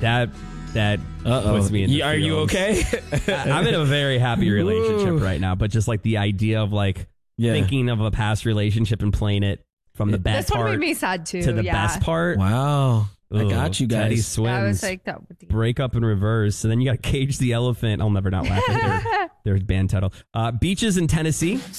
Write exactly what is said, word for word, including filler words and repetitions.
that that Uh-oh. puts me in the Are you feels. okay? I- I'm in a very happy relationship right now, but just like the idea of like Yeah. thinking of a past relationship and playing it from the bad This one part made me sad too. to the yeah. best part. Wow. I Ugh, got you Teddy guys. swims. I was like, that would be. Break up in reverse. So then you got to cage the elephant. I'll never not laugh at their, their band title. Uh, Beaches in Tennessee.